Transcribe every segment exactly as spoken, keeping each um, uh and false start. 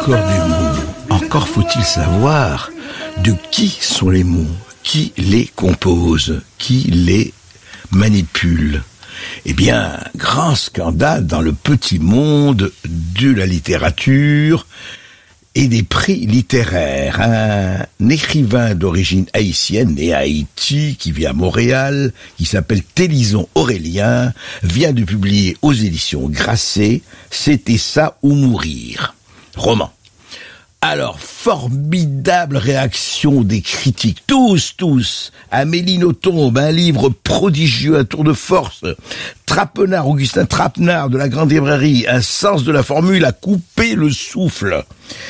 encore des mots. Encore faut-il savoir de qui sont les mots, qui les compose, qui les manipule. Eh bien, grand scandale dans le petit monde de la littérature et des prix littéraires. Un écrivain d'origine haïtienne, né à Haïti, qui vit à Montréal, qui s'appelle Télison Aurélien, vient de publier aux éditions Grasset « C'était ça ou mourir », roman. Alors, formidable réaction des critiques, tous, tous. Amélie Nothomb, un livre prodigieux, un tour de force. Trapenard, Augustin Trapenard de la Grande Librairie, un sens de la formule à couper le souffle.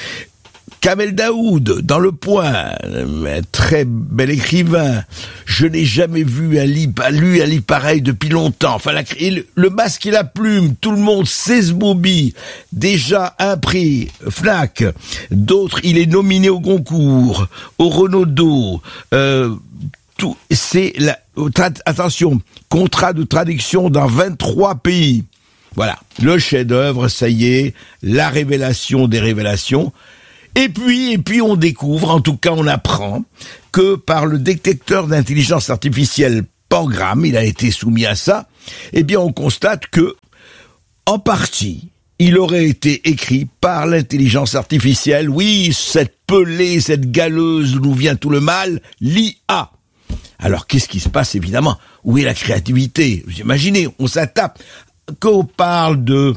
Kamel Daoud, dans Le Point, un très bel écrivain. Je n'ai jamais vu un livre, lu un livre pareil depuis longtemps. Enfin, la, le masque et la plume, tout le monde s'esbobie. Déjà un prix, Fnac. D'autres, il est nominé au Goncourt, au Renaudot. Euh, tout, c'est la, attention, contrat de traduction dans vingt-trois pays. Voilà, le chef-d'œuvre, ça y est, la révélation des révélations. Et puis, et puis on découvre, en tout cas on apprend, que par le détecteur d'intelligence artificielle Pangram, il a été soumis à ça, eh bien on constate que, en partie, il aurait été écrit par l'intelligence artificielle. Oui, cette pelée, cette galeuse d'où vient tout le mal, l'I A. Alors qu'est-ce qui se passe évidemment? Où est la créativité? Vous imaginez, on s'attaque, qu'on parle de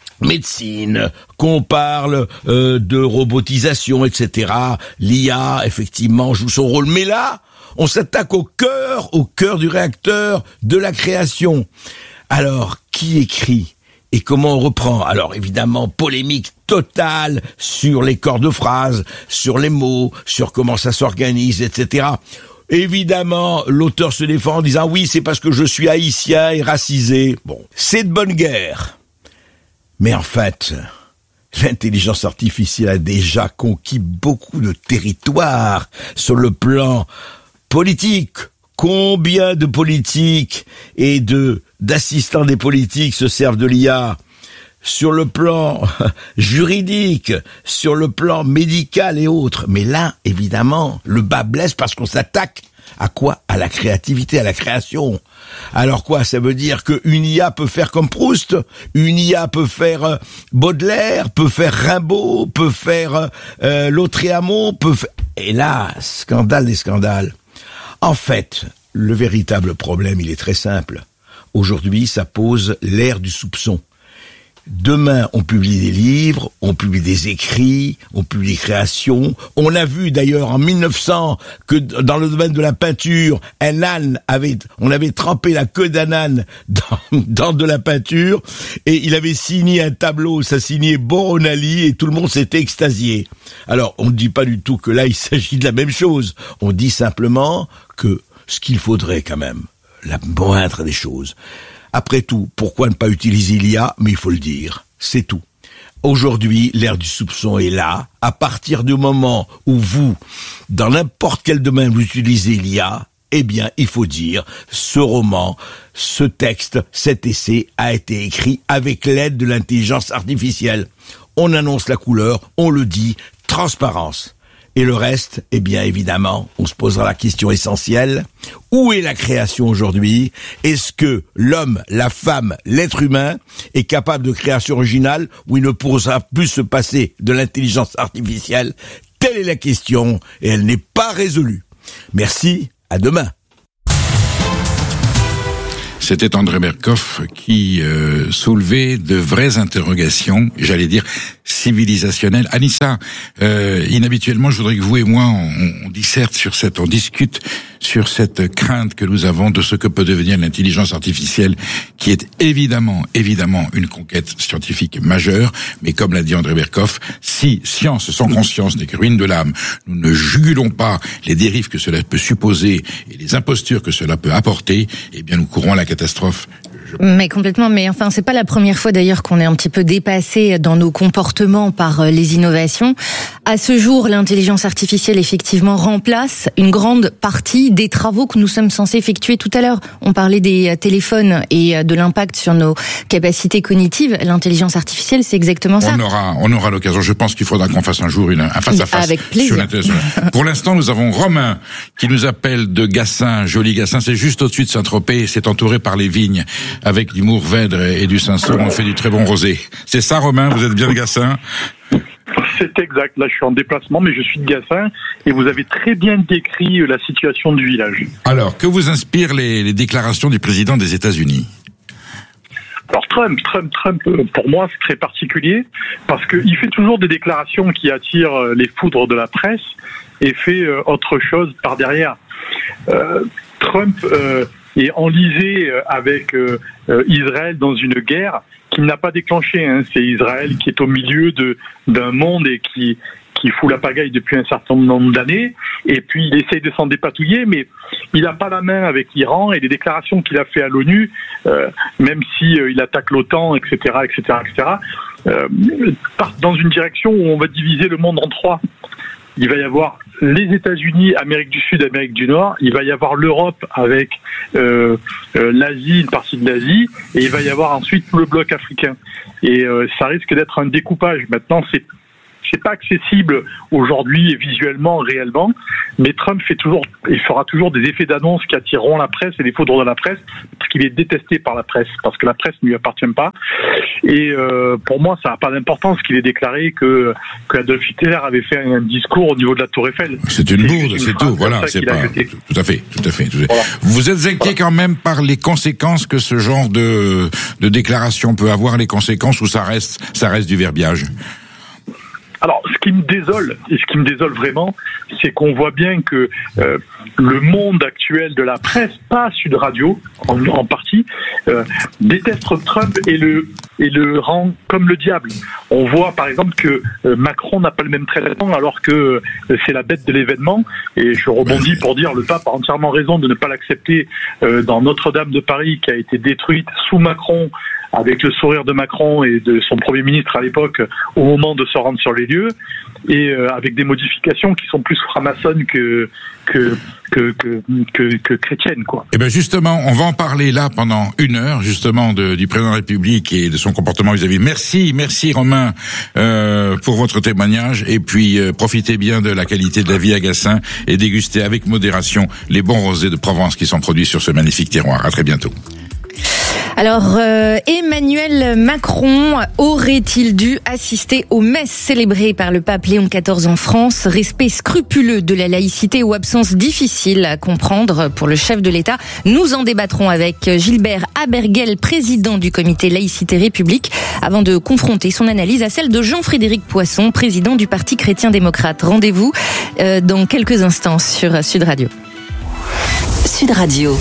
médecine, qu'on parle euh, de robotisation, et cetera. L'I A, effectivement, joue son rôle. Mais là, on s'attaque au cœur, au cœur du réacteur de la création. Alors, qui écrit et comment on reprend? Alors, évidemment, polémique totale sur les corps de phrases, sur les mots, sur comment ça s'organise, et cetera. Évidemment, l'auteur se défend en disant « Oui, c'est parce que je suis haïtien et racisé. » Bon, c'est de bonne guerre. Mais en fait, l'intelligence artificielle a déjà conquis beaucoup de territoires sur le plan politique. Combien de politiques et de d'assistants des politiques se servent de l'I A? Sur le plan juridique, sur le plan médical et autres. Mais là, évidemment, le bas blesse parce qu'on s'attaque à quoi? À la créativité, à la création. Alors quoi? Ça veut dire qu'une I A peut faire comme Proust, une I A peut faire Baudelaire, peut faire Rimbaud, peut faire euh, Lautréamont, peut faire... Et là, scandale des scandales. En fait, le véritable problème, il est très simple. Aujourd'hui, ça pose l'ère du soupçon. Demain, on publie des livres, on publie des écrits, on publie des créations. On a vu d'ailleurs en mille neuf cents que dans le domaine de la peinture, un âne avait, on avait trempé la queue d'un âne dans, dans de la peinture et il avait signé un tableau, ça signait Boronali et tout le monde s'était extasié. Alors, on ne dit pas du tout que là, il s'agit de la même chose. On dit simplement que ce qu'il faudrait quand même, la moindre des choses. Après tout, pourquoi ne pas utiliser l'I A? Mais il faut le dire, c'est tout. Aujourd'hui, l'ère du soupçon est là. À partir du moment où vous, dans n'importe quel domaine, vous utilisez l'I A, eh bien, il faut dire, ce roman, ce texte, cet essai a été écrit avec l'aide de l'intelligence artificielle. On annonce la couleur, on le dit, transparence. Et le reste, eh bien évidemment, on se posera la question essentielle. Où est la création aujourd'hui? Est-ce que l'homme, la femme, l'être humain est capable de création originale ou il ne pourra plus se passer de l'intelligence artificielle? Telle est la question et elle n'est pas résolue. Merci, à demain. C'était André Berkoff qui euh, soulevait de vraies interrogations, j'allais dire civilisationnelles. Anissa, euh, inhabituellement, je voudrais que vous et moi, on, on disserte sur cette, on discute sur cette crainte que nous avons de ce que peut devenir l'intelligence artificielle, qui est évidemment, évidemment une conquête scientifique majeure, mais comme l'a dit André Berkoff, si science sans conscience n'est que ruine de l'âme, nous ne jugulons pas les dérives que cela peut supposer et les impostures que cela peut apporter, eh bien nous courons à la catastrophe. Mais complètement, mais enfin c'est pas la première fois d'ailleurs qu'on est un petit peu dépassé dans nos comportements par les innovations. À ce jour, l'intelligence artificielle effectivement remplace une grande partie des travaux que nous sommes censés effectuer tout à l'heure. On parlait des téléphones et de l'impact sur nos capacités cognitives. L'intelligence artificielle, c'est exactement ça. On aura, on aura l'occasion. Je pense qu'il faudra qu'on fasse un jour une, un face-à-face. Avec plaisir. Sur l'intelligence. Pour l'instant, nous avons Romain qui nous appelle de Gassin. Joli Gassin, c'est juste au-dessus de Saint-Tropez. C'est entouré par les vignes avec du Mourvèdre et du Cinsault. On fait du très bon rosé. C'est ça, Romain? Vous êtes bien de Gassin? C'est exact. Là, je suis en déplacement, mais je suis de Gassin et vous avez très bien décrit la situation du village. Alors, que vous inspirent les, les déclarations du président des États-Unis? Alors Trump, Trump, Trump, pour moi, c'est très particulier parce qu'il fait toujours des déclarations qui attirent les foudres de la presse et fait autre chose par derrière. Euh, Trump euh, est enlisé avec euh, Israël dans une guerre qu'il n'a pas déclenchée. Hein. C'est Israël qui est au milieu de d'un monde et qui qui fout la pagaille depuis un certain nombre d'années, et puis il essaye de s'en dépatouiller, mais il n'a pas la main avec l'Iran, et les déclarations qu'il a fait à l'ONU, euh, même si euh, il attaque l'OTAN, et cetera, et cetera, et cetera, euh, partent dans une direction où on va diviser le monde en trois. Il va y avoir les États-Unis, Amérique du Sud, Amérique du Nord. Il va y avoir l'Europe avec euh, euh, l'Asie, une partie de l'Asie, et il va y avoir ensuite le bloc africain. Et euh, ça risque d'être un découpage. Maintenant, c'est c'est pas accessible aujourd'hui visuellement, réellement, mais Trump fait toujours, il fera toujours des effets d'annonce qui attireront la presse et les foudres de la presse, parce qu'il est détesté par la presse, parce que la presse ne lui appartient pas. Et euh, pour moi, ça n'a pas d'importance qu'il ait déclaré que, que Adolf Hitler avait fait un discours au niveau de la Tour Eiffel. C'est une bourde, c'est tout. Voilà, c'est pas tout à fait, tout à fait. Tout à fait. Voilà. Vous êtes inquiet quand même par les conséquences que ce genre de de déclaration peut avoir, les conséquences où ça reste, ça reste du verbiage? Alors, ce qui me désole, et ce qui me désole vraiment, c'est qu'on voit bien que euh, le monde actuel de la presse, pas Sud Radio en, en partie, euh, déteste Trump et le et le rend comme le diable. On voit par exemple que euh, Macron n'a pas le même traitement alors que euh, c'est la bête de l'événement. Et je rebondis pour dire le pape a entièrement raison de ne pas l'accepter euh, dans Notre-Dame de Paris qui a été détruite sous Macron, avec le sourire de Macron et de son Premier ministre à l'époque au moment de se rendre sur les lieux, et euh, avec des modifications qui sont plus franc-maçonnes que que, que que que que chrétiennes, quoi. Et ben justement, on va en parler là pendant une heure justement de, du président de la République et de son comportement vis-à-vis. Merci, merci Romain euh, pour votre témoignage, et puis euh, profitez bien de la qualité de la vie à Gassin et dégustez avec modération les bons rosés de Provence qui sont produits sur ce magnifique terroir. À très bientôt. Alors, euh, Emmanuel Macron aurait-il dû assister aux messes célébrées par le pape Léon quatorze en France? Respect scrupuleux de la laïcité ou absence difficile à comprendre pour le chef de l'État? Nous en débattrons avec Gilbert Aberguel, président du comité Laïcité République, avant de confronter son analyse à celle de Jean-Frédéric Poisson, président du Parti chrétien-démocrate. Rendez-vous euh, dans quelques instants sur Sud Radio. Sud Radio.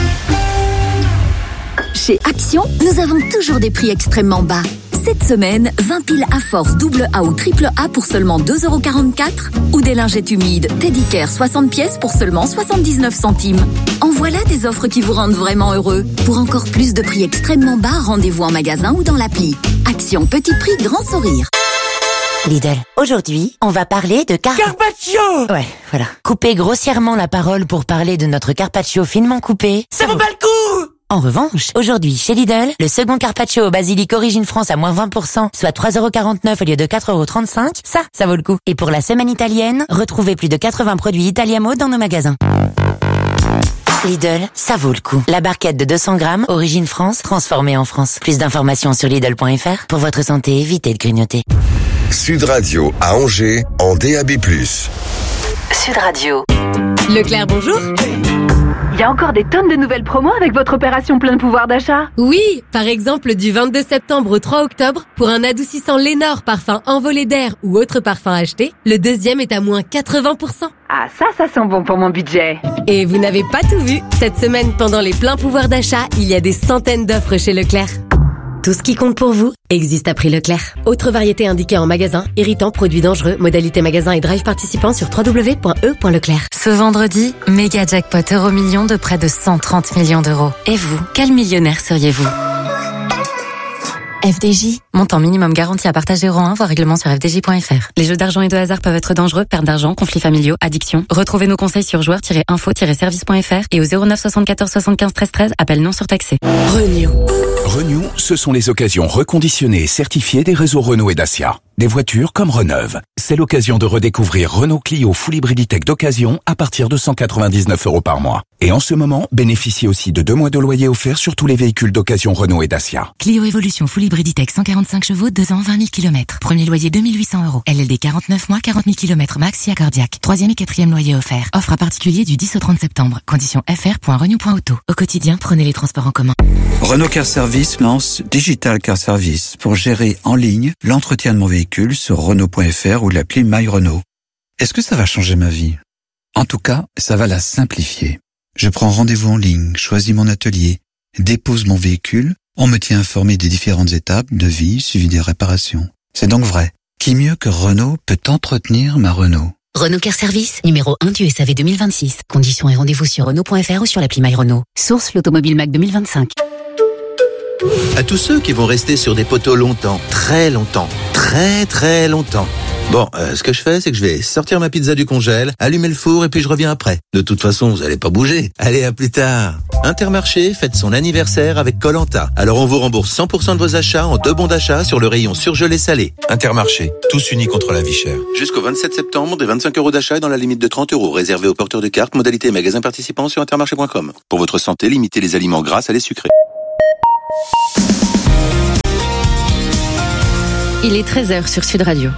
Chez Action, nous avons toujours des prix extrêmement bas. Cette semaine, vingt piles à force double A ou triple A pour seulement deux euros quarante-quatre, ou des lingettes humides Teddy Care soixante pièces pour seulement soixante-dix-neuf centimes. En voilà des offres qui vous rendent vraiment heureux. Pour encore plus de prix extrêmement bas, rendez-vous en magasin ou dans l'appli. Action, petit prix, grand sourire. Lidl. Aujourd'hui, on va parler de car... Carpaccio. Ouais, voilà. Couper grossièrement la parole pour parler de notre carpaccio finement coupé. Ça vaut pas le coup. En revanche, aujourd'hui, chez Lidl, le second carpaccio au basilic origine France à moins vingt pour cent, soit trois euros quarante-neuf au lieu de quatre euros trente-cinq, ça, ça vaut le coup. Et pour la semaine italienne, retrouvez plus de quatre-vingts produits Italiamo dans nos magasins. Lidl, ça vaut le coup. La barquette de deux cents grammes, origine France, transformée en France. Plus d'informations sur Lidl point F R. Pour votre santé, évitez de grignoter. Sud Radio à Angers, en D A B plus. Sud Radio. Leclerc, bonjour. Il y a encore des tonnes de nouvelles promos avec votre opération plein de pouvoir d'achat. Oui, par exemple du vingt-deux septembre au trois octobre, pour un adoucissant Lénore parfum envolé d'air ou autre parfum acheté, le deuxième est à moins quatre-vingts pour cent. Ah ça, ça sent bon pour mon budget. Et vous n'avez pas tout vu. Cette semaine, pendant les pleins pouvoirs d'achat, il y a des centaines d'offres chez Leclerc. Tout ce qui compte pour vous existe à prix Leclerc. Autre variété indiquée en magasin, irritant, produits dangereux, modalité magasin et drive participant sur w w w point e point leclerc. Ce vendredi, méga jackpot euro million de près de cent trente millions d'euros. Et vous, quel millionnaire seriez-vous? F D J, Montant minimum garanti à partage zéro un, voire règlement sur f d j point f r. Les jeux d'argent et de hasard peuvent être dangereux, perte d'argent, conflits familiaux, addiction. Retrouvez nos conseils sur joueurs tiret info tiret service point f r et au zéro neuf soixante-quatorze soixante-quinze treize treize, appel non surtaxé. Renew. Renew, ce sont les occasions reconditionnées et certifiées des réseaux Renault et Dacia. Des voitures comme Reneuve. C'est l'occasion de redécouvrir Renault Clio Full Hybrid Tech d'occasion à partir de cent quatre-vingt-dix-neuf euros par mois. Et en ce moment, bénéficiez aussi de deux mois de loyer offerts sur tous les véhicules d'occasion Renault et Dacia. Clio Evolution Full Hybrid Tech cent quarante-cinq chevaux, deux ans, vingt mille kilomètres. Premier loyer deux mille huit cents euros. L L D quarante-neuf mois, quarante mille kilomètres max, si accordiaque. Troisième et quatrième loyer offert. Offre à particulier du dix au trente septembre. Conditions f r point renew point auto. Au quotidien, prenez les transports en commun. Renault Car Service lance Digital Car Service pour gérer en ligne l'entretien de mon véhicule sur renault point f r ou l'appli My Renault. Est-ce que ça va changer ma vie? En tout cas, ça va la simplifier. Je prends rendez-vous en ligne, choisis mon atelier, dépose mon véhicule, on me tient informé des différentes étapes de vie suivi des réparations. C'est donc vrai. Qui mieux que Renault peut entretenir ma Renault? Renault Car Service, numéro un du S A V deux mille vingt-six. Conditions et rendez-vous sur renault point f r ou sur l'appli My Renault. Source l'Automobile Mac deux mille vingt-cinq. À tous ceux qui vont rester sur des poteaux longtemps, très longtemps, très très longtemps. Bon, euh, ce que je fais, c'est que je vais sortir ma pizza du congèle, allumer le four et puis je reviens après. De toute façon, vous allez pas bouger. Allez, à plus tard. Intermarché fête son anniversaire avec Koh-Lanta. Alors on vous rembourse cent pour cent de vos achats en deux bons d'achat sur le rayon surgelé salé. Intermarché, tous unis contre la vie chère. Jusqu'au vingt-sept septembre, des vingt-cinq euros d'achat dans la limite de trente euros, réservé aux porteurs de cartes, modalité magasin participant sur intermarché point com. Pour votre santé, limitez les aliments gras à les sucrés. Il est treize heures sur Sud Radio.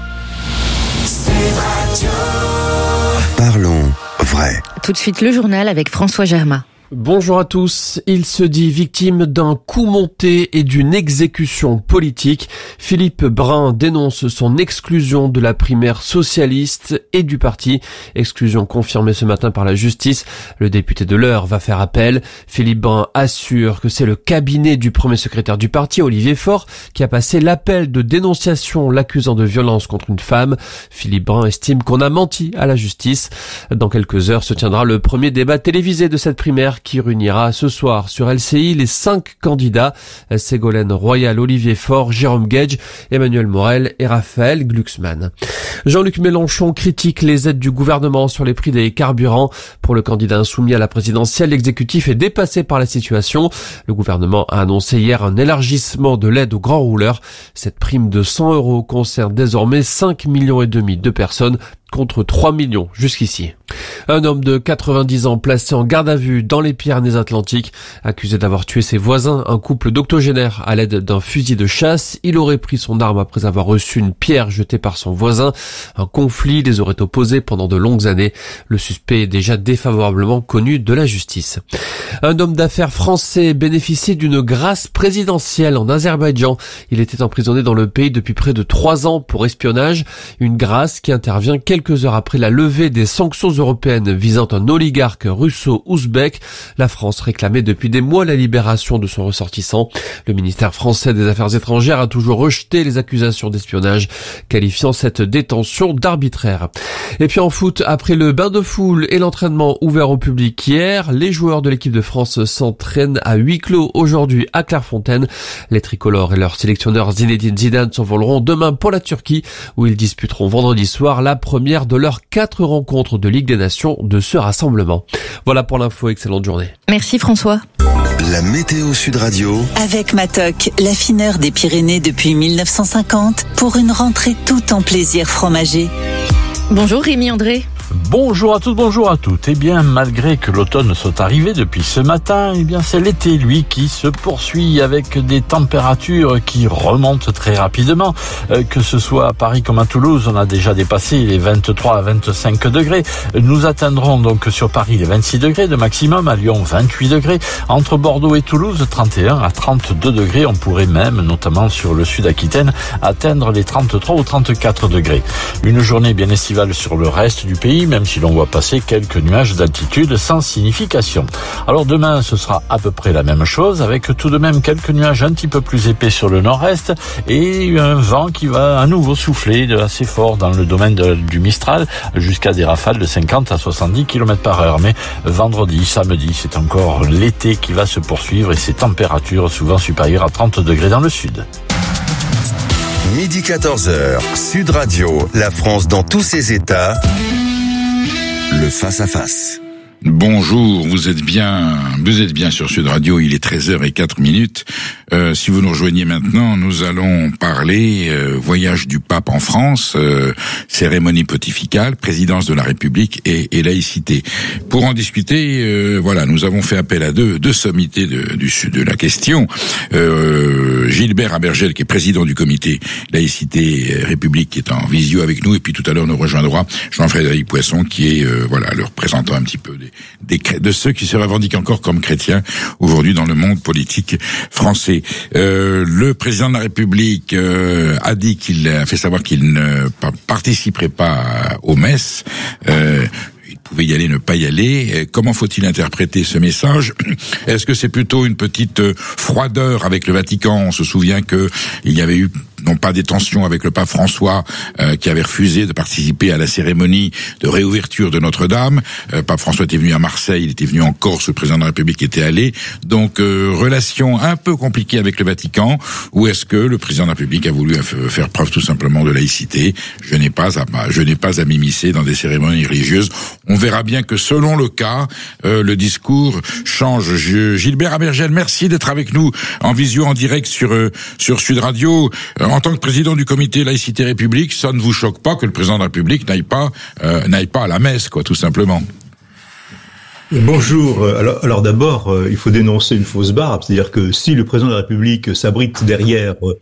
Parlons vrai. Tout de suite le journal avec François Germain. Bonjour à tous. Il se dit victime d'un coup monté et d'une exécution politique. Philippe Brun dénonce son exclusion de la primaire socialiste et du parti. Exclusion confirmée ce matin par la justice. Le député de l'Eure va faire appel. Philippe Brun assure que c'est le cabinet du premier secrétaire du parti, Olivier Faure, qui a passé l'appel de dénonciation l'accusant de violence contre une femme. Philippe Brun estime qu'on a menti à la justice. Dans quelques heures se tiendra le premier débat télévisé de cette primaire qui réunira ce soir sur L C I les cinq candidats, Ségolène Royal, Olivier Faure, Jérôme Gage, Emmanuel Morel et Raphaël Glucksmann. Jean-Luc Mélenchon critique les aides du gouvernement sur les prix des carburants. Pour le candidat insoumis à la présidentielle, l'exécutif est dépassé par la situation. Le gouvernement a annoncé hier un élargissement de l'aide aux grands rouleurs. Cette prime de cent euros concerne désormais cinq millions et demi de personnes contre trois millions jusqu'ici. Un homme de quatre-vingt-dix ans placé en garde à vue dans les Pyrénées-Atlantiques, accusé d'avoir tué ses voisins, un couple d'octogénaires à l'aide d'un fusil de chasse. Il aurait pris son arme après avoir reçu une pierre jetée par son voisin. Un conflit les aurait opposés pendant de longues années. Le suspect est déjà défavorablement connu de la justice. Un homme d'affaires français bénéficie d'une grâce présidentielle en Azerbaïdjan. Il était emprisonné dans le pays depuis près de trois ans pour espionnage. Une grâce qui intervient quelques heures après la levée des sanctions européennes visant un oligarque russo-ouzbek. La France réclamait depuis des mois la libération de son ressortissant. Le ministère français des Affaires étrangères a toujours rejeté les accusations d'espionnage, qualifiant cette détention d'arbitraire. Et puis en foot, après le bain de foule et l'entraînement ouvert au public hier, les joueurs de l'équipe de France s'entraînent à huis clos aujourd'hui à Clairefontaine. Les tricolores et leur sélectionneur Zinedine Zidane s'envoleront demain pour la Turquie, où ils disputeront vendredi soir la première de leurs quatre rencontres de Ligue des Nations de ce rassemblement. Voilà pour l'info, excellente journée. Merci François. La météo Sud Radio. Avec Matok, l'affineur des Pyrénées depuis mille neuf cent cinquante, pour une rentrée tout en plaisir fromager. Bonjour Rémi André. Bonjour à toutes, bonjour à toutes. Eh bien, malgré que l'automne soit arrivé depuis ce matin, eh bien, c'est l'été, lui, qui se poursuit avec des températures qui remontent très rapidement. Euh, que ce soit à Paris comme à Toulouse, on a déjà dépassé les vingt-trois à vingt-cinq degrés. Nous atteindrons donc sur Paris les vingt-six degrés de maximum, à Lyon vingt-huit degrés. Entre Bordeaux et Toulouse, trente et un à trente-deux degrés. On pourrait même, notamment sur le sud Aquitaine, atteindre les trente-trois ou trente-quatre degrés. Une journée bien estivale sur le reste du pays, même si l'on voit passer quelques nuages d'altitude sans signification. Alors demain, ce sera à peu près la même chose, avec tout de même quelques nuages un petit peu plus épais sur le nord-est et un vent qui va à nouveau souffler de assez fort dans le domaine de, du Mistral, jusqu'à des rafales de cinquante à soixante-dix kilomètres par heure. Mais vendredi, samedi, c'est encore l'été qui va se poursuivre et ces températures souvent supérieures à trente degrés dans le sud. Midi quatorze heures, Sud Radio, la France dans tous ses états, le face-à-face. Bonjour, vous êtes bien, vous êtes bien sur Sud Radio, il est treize heures zéro quatre minutes. Euh, si vous nous rejoignez maintenant, nous allons parler euh, voyage du pape en France, euh, cérémonie pontificale, présidence de la République et, et laïcité. Pour en discuter, euh, voilà, nous avons fait appel à deux, deux sommités de, du, de la question. Euh, Gilbert Abergel, qui est président du comité laïcité République, qui est en visio avec nous, et puis tout à l'heure nous rejoindra Jean-Frédéric Poisson, qui est euh, voilà le représentant un petit peu des Des, de ceux qui se revendiquent encore comme chrétiens aujourd'hui dans le monde politique français. Euh, le président de la République euh, a dit qu'il a fait savoir qu'il ne participerait pas aux messes. Euh, Il pouvait y aller, ne pas y aller. Comment faut-il interpréter ce message? Est-ce que c'est plutôt une petite froideur avec le Vatican? On se souvient que il y avait eu non pas des tensions avec le pape François euh, qui avait refusé de participer à la cérémonie de réouverture de Notre-Dame. Euh, pape François était venu à Marseille, il était venu en Corse, le président de la République était allé. Donc euh, relation un peu compliquée avec le Vatican. Ou est-ce que le président de la République a voulu faire preuve tout simplement de laïcité? Je n'ai pas à, je n'ai pas à m'immiscer dans des cérémonies religieuses. On verra bien que selon le cas, euh, le discours change. Je, Gilbert Abergel, merci d'être avec nous en visio, en direct sur euh, sur Sud Radio. Euh, en tant que président du comité laïcité République, ça ne vous choque pas que le président de la République n'aille pas euh, n'aille pas à la messe, quoi, tout simplement? Bonjour. Alors, alors d'abord, il faut dénoncer une fausse barbe, c'est-à-dire que si le président de la République s'abrite derrière